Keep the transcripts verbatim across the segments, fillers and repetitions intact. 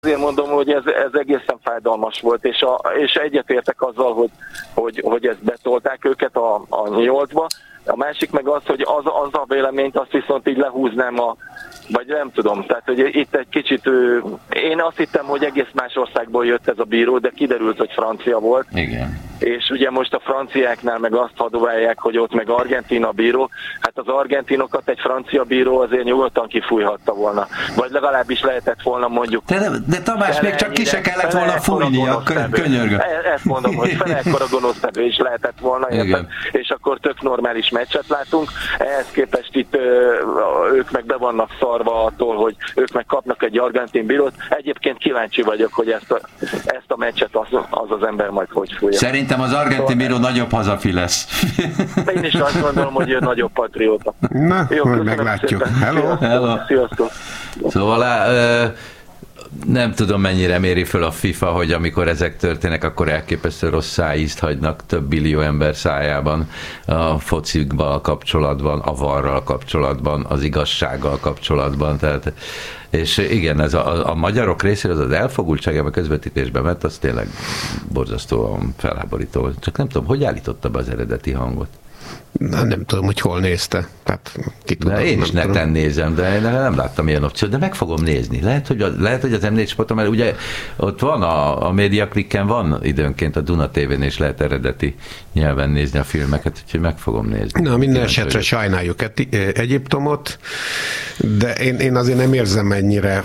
Azért mondom, hogy ez, ez egészen fájdalmas volt, és, a, és egyetértek azzal, hogy, hogy, hogy ezt betolták őket a, a nyolcba. A másik meg az, hogy az, az a véleményt azt viszont így lehúznám a, vagy nem tudom, tehát hogy itt egy kicsit, én azt hittem, hogy egész más országból jött ez a bíró, de kiderült, hogy francia volt. Igen. És ugye most a franciáknál meg azt hadoválják, hogy ott meg Argentína bíró, hát az argentinokat egy francia bíró azért nyugodtan kifújhatta volna. Vagy legalábbis lehetett volna mondjuk... De, de Tamás, még csak ki se kellett volna fújni a könyörgő. Ezt mondom, hogy fele ekkora gonosztevő is lehetett volna, érted? És akkor tök normális meccset látunk. Ehhez képest itt ők meg be vannak szarva attól, hogy ők meg kapnak egy argentin bírót. Egyébként kíváncsi vagyok, hogy ezt a, ezt a meccset az, az az ember majd hogy fújja. Szerintem az argentin bíró nagyobb hazafi lesz. Én is azt gondolom, hogy ő nagyobb patrióta. Na, jó, majd meglátjuk. Hello. Hello. Sziasztok. Szóval nem tudom, mennyire méri föl a FIFA, hogy amikor ezek történnek, akkor elképesztő rossz szájízt hagynak több billió ember szájában a focikval kapcsolatban, a varral kapcsolatban, az igazsággal kapcsolatban. Tehát, és igen, ez a, a magyarok részéről az, az elfogultságában a közvetítésben, mert az tényleg borzasztóan felháborító. Csak nem tudom, hogy állította be az eredeti hangot? Na, nem tudom, hogy hol nézte. Tehát, ki tudom, de én is neten tudom. nézem, de én nem láttam ilyen opciót, de meg fogom nézni. Lehet, hogy, a, lehet, hogy az em négy Sporton, mert ugye ott van a, a Média Klikken, van időnként a Duna té vén, és lehet eredeti nyelven nézni a filmeket, úgyhogy meg fogom nézni. Na, minden esetre vagyok. Sajnáljuk Egyiptomot, de én, én azért nem érzem ennyire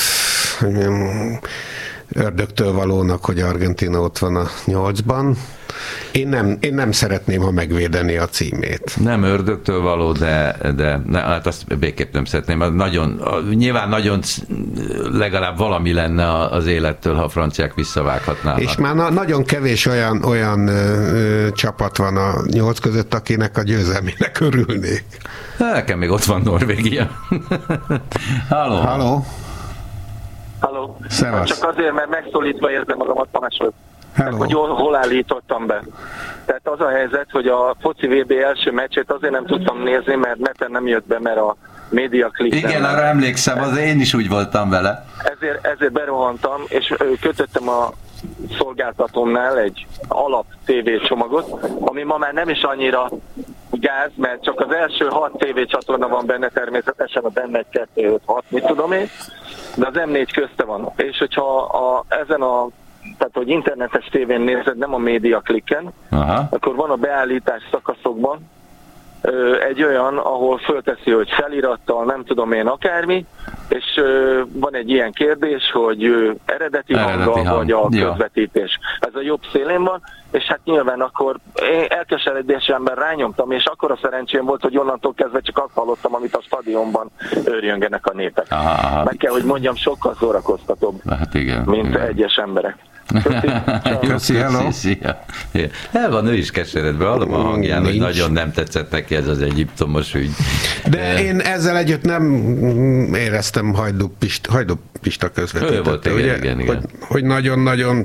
ördögtől valónak, hogy Argentína ott van a nyolcban. Én nem, én nem szeretném, ha megvédeni a címét. Nem ördögtől való, de, de ne, hát azt béképp nem szeretném. Nagyon, nyilván nagyon legalább valami lenne az élettől, ha a franciák visszavághatnának. És már na, nagyon kevés olyan, olyan ö, ö, csapat van a nyolc között, akinek a győzelmének örülnék. Nekem még ott van Norvégia. Halló. Halló. Halló. Szevasz. Csak azért, mert megszólítva érzem magamat, Tamás vagyok. Tehát, hogy hol, hol állítottam be. Tehát az a helyzet, hogy a foci vé bé első meccsét azért nem tudtam nézni, mert neten nem jött be, mert a Média Klik. Igen, arra emlékszem, az én is úgy voltam vele. Ezért, ezért berohantam, és kötöttem a szolgáltatómnál egy alap té vé csomagot, ami ma már nem is annyira gáz, mert csak az első hat té vé csatorna van benne, természetesen a benne egy, kettő, öt, hat, mit tudom én, de az em négy közte van. És hogyha a, ezen a tehát, hogy internetes tévén nézed, nem a Média Klikken, aha, akkor van a beállítás szakaszokban ö, egy olyan, ahol fölteszi, hogy felirattal, nem tudom én akármi, és ö, van egy ilyen kérdés, hogy ö, eredeti, eredeti hanggal hang. vagy a közvetítés. Ja. Ez a jobb szélén van, és hát nyilván akkor én elkeseredésemben rányomtam, és akkor a szerencsém volt, hogy onnantól kezdve csak azt hallottam, amit a stadionban őrjöngenek a népek. Aha. Meg kell, hogy mondjam, sokkal szórakoztatóbb, hát igen, mint igen. egyes emberek. Köszi, hello. Szia. El van ő is keseredve, hallom a hangján, hogy nagyon nem tetszett neki ez az egyiptomos ügy. De én ezzel együtt nem éreztem Hajdú Pista, Hajdú Pista közvetítette, ugye? Igen, igen. Hogy, hogy nagyon-nagyon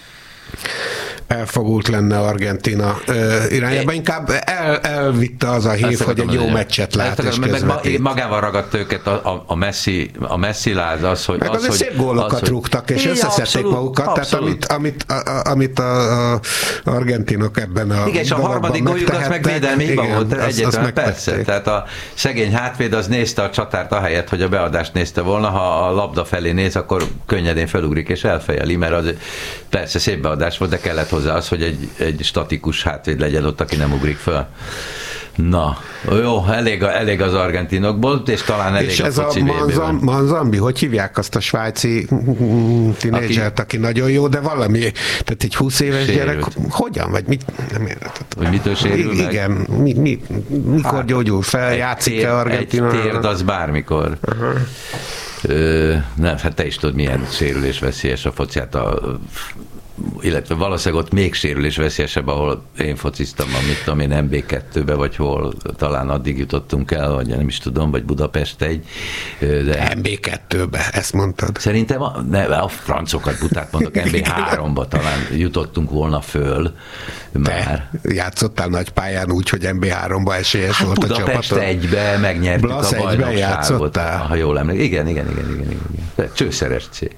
elfogult lenne Argentína irányába. Inkább el, elvitte az a hív, hogy egy jó meccset lát és közvetít. Magával ragadt őket a, a, a Messi, a Messi láz az, hogy... Meg az, azért hogy, szép gólokat az, rúgtak, és összeszedték magukat, abszolút. Tehát amit, amit, a, amit a, a argentinok ebben a igen, és a harmadik góljuk az meg védelmi hiba volt, egyetlen persze. Tehát a szegény hátvéd az nézte a csatárt ahelyett, hogy a beadást nézte volna, ha a labda felé néz, akkor könnyedén felugrik és elfejeli, mert az persze szép beadás volt, de kellett hozzá az, hogy egy, egy statikus hátvéd legyen ott, aki nem ugrik fel. Na, jó, elég, elég az argentinokból, és talán elég és a foci vé bé. És ez a Manzambi, hogy hívják azt a svájci tinédzsert, aki, aki nagyon jó, de valami, tehát egy húsz éves sérült gyerek, hogyan, vagy mit, nem értettem. Hogy mitől sérül meg? Igen, mi, mi, mikor hát, gyógyul fel, játszik-e Argentina? Egy térd az bármikor. Uh-huh. Ö, nem, hát te is tudod, milyen sérülés veszélyes a foci, hát a illetve valószínűleg ott még sérülés veszélyesebb, ahol én fociztam, mit tudom én, em bé kettőbe, vagy hol talán addig jutottunk el, vagy nem is tudom, vagy Budapest egy. De em bé kettőbe, ezt mondtad. Szerintem a, ne, a francokat butát mondok, em bé háromba talán jutottunk volna föl. Már. Te játszottál nagy pályán úgy, hogy em bé háromba esélyes hát volt Budapest a csapaton. Budapest egybe megnyertük Blasz a bajnokságot. játszottál? Ha jól emlékszem. Igen, igen, igen, igen, igen, igen. Csőszeres cég.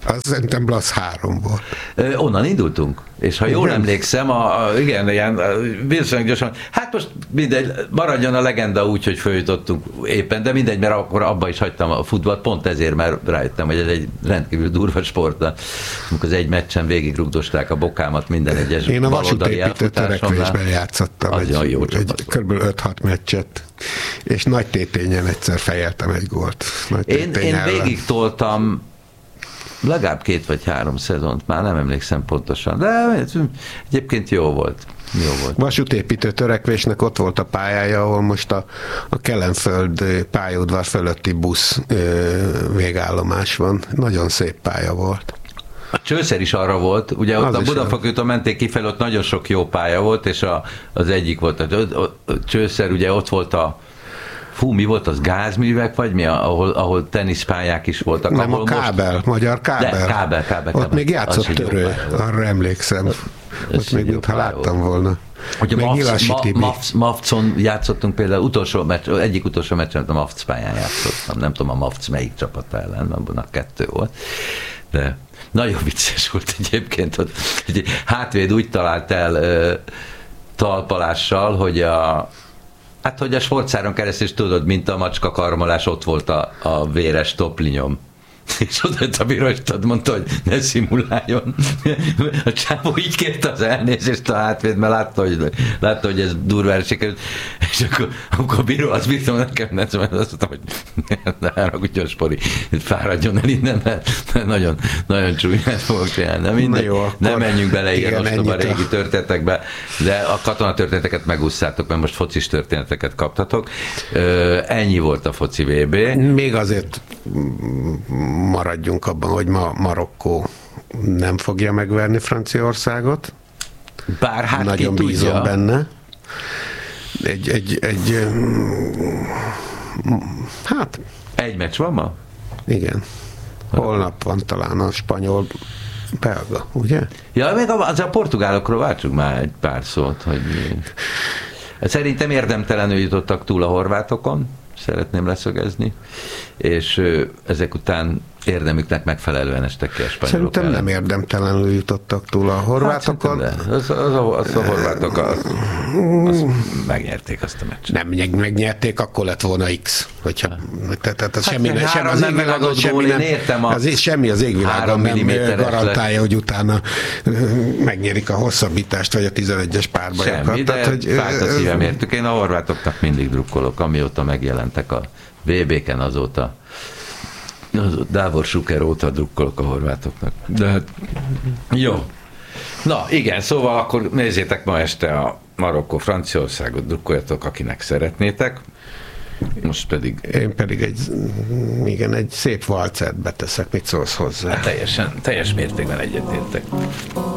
Az szerintem Blasz három volt. Ö, onnan indultunk, és ha jól igen. emlékszem, a, a, igen, ilyen viszonylag gyorsan, hát most mindegy, maradjon a legenda úgy, hogy följutottunk éppen, de mindegy, mert akkor abba is hagytam a futballt, pont ezért már rájöttem, hogy ez egy rendkívül durva sport, amikor az egy meccsen végigrugdosták a bokámat minden egyes én a vasútépítő törekvésben játszottam egy, jó egy kb. öt-hat meccset, és Nagy Tétényen egyszer fejeltem egy gólt. Én, én végig toltam legalább két vagy három szezont, már nem emlékszem pontosan, de egyébként jó volt. Jó volt. Vasútépítő törekvésnek ott volt a pályája, ahol most a, a Kelenföld pályaudvar fölötti busz ö, végállomás van. Nagyon szép pálya volt. A Csőszer is arra volt, ugye ott az a Budafokúton menték kifelé, ott nagyon sok jó pálya volt, és a, az egyik volt, a, a, a Csőszer, ugye ott volt a Fú, mi volt az, gázművek, vagy mi, ahol, ahol teniszpályák is voltak? Nem, ahol a kábel, most... magyar kábel. De, kábel, kábel. Ott kábel. még játszott Törő, arra emlékszem. Ez ott még mintha láttam volna. Hogy a Mavcon játszottunk például, utolsó meccs, egyik utolsó meccsen a Mavc pályán játszottam, nem tudom a Mavc melyik csapat ellen, abban a kettő volt, de nagyon vicces volt egyébként, hogy egy hátvéd úgy talált el ö, talpalással, hogy a Hát, hogy a sportszáron keresztül is tudod, mint a macska karmolás, ott volt a, a véres toplinyom. És oda a bíróstad mondta, hogy ne szimuláljon. A csávó így kérte az elnézést a hátvéd, mert látta, hogy, látta, hogy ez durvára sikerült. És akkor, akkor a bíró azt bírtam nekem, nem azt mondta, hogy ne haragudjon, Spori, fáradjon el innen, mert nagyon, nagyon csúnyát fogok csinálni. Nem, minden, jó, nem menjünk bele ilyen ostoba a régi történetekbe, de a katonatörténeteket megúszszátok, mert most focis történeteket kaptatok. Ennyi volt a foci vé bé. Még azért maradjunk abban, hogy ma Marokkó nem fogja megverni Franciaországot. Bár hát nagyon ki bízom tudja. benne. Egy, egy, egy hát egy meccs van ma? Igen. Holnap van talán a spanyol belga, ugye? Ja, még az a portugálokról váltsuk már egy pár szót, hogy szerintem érdemtelenül jutottak túl a horvátokon, szeretném leszögezni, és ezek után érdemüknek megfelelően estek ki a spanyolok. Szerintem nem érdemtelenül jutottak túl a horvátokon. Hát, az, az, az, az a horvátok az, az megnyerték azt a meccset. Nem megnyerték, akkor lett volna X. Hogyha, tehát, tehát az hát semmi, nem, sem, az nem égvilágon semmi nem, értem a az, semmi az égvilágon nem garantálja, hogy utána megnyerik a hosszabbítást, vagy a tizenegyes párbajokat. Semmi, de tehát, hogy, fájt a szívem értük. Én a horvátoknak mindig drukkolok, amióta megjelentek a vé bé-ken, azóta Davor Šuker óta drukkolok a horvátoknak. De hát jó. Na igen, szóval akkor nézzétek ma este a Marokkó-Franciaországot, drukkoljatok, akinek szeretnétek. Most pedig... Én pedig egy, igen, egy szép valcert beteszek, mit szólsz hozzá? Hát teljesen, teljes mértékben egyetértek.